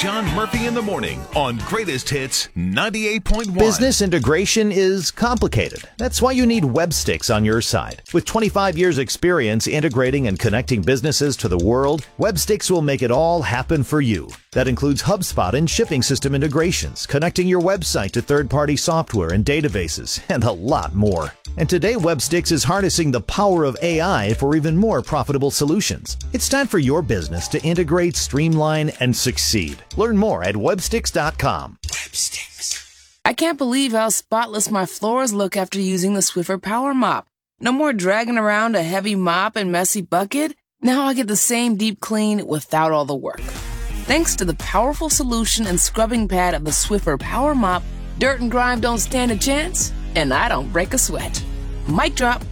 John Murphy in the morning on Greatest Hits 98.1. Business integration is complicated. That's why you need Websticks on your side. With 25 years experience integrating and connecting businesses to the world, Websticks will make it all happen for you. That includes HubSpot and shipping system integrations, connecting your website to third-party software and databases, and a lot more. And today, Websticks is harnessing the power of AI for even more profitable solutions. It's time for your business to integrate, streamline, and succeed. Learn more at websticks.com. Websticks. I can't believe how spotless my floors look after using the Swiffer Power Mop. No more dragging around a heavy mop and messy bucket. Now I get the same deep clean without all the work. Thanks to the powerful solution and scrubbing pad of the Swiffer Power Mop, dirt and grime don't stand a chance, and I don't break a sweat. Mic drop.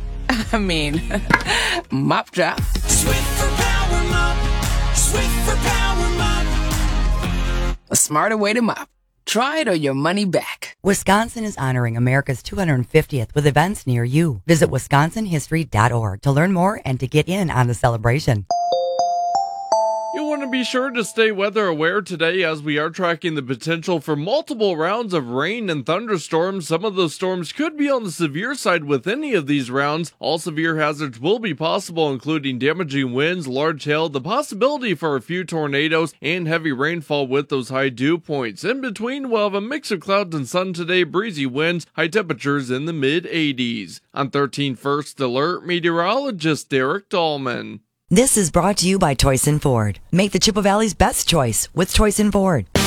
Mop drop. Swiffer Power Mop. Swiffer Power Mop. A smarter way to mop. Try it or your money back. Wisconsin is honoring America's 250th with events near you. Visit wisconsinhistory.org to learn more and to get in on the celebration. You want to be sure to stay weather aware today as we are tracking the potential for multiple rounds of rain and thunderstorms. Some of those storms could be on the severe side with any of these rounds. All severe hazards will be possible, including damaging winds, large hail, the possibility for a few tornadoes, and heavy rainfall with those high dew points. In between, we'll have a mix of clouds and sun today, breezy winds, high temperatures in the mid-80s. On 13 First Alert, meteorologist Derek Dahlman. This is brought to you by Toyson Ford. Make the Chippewa Valley's best choice with Toyson Ford.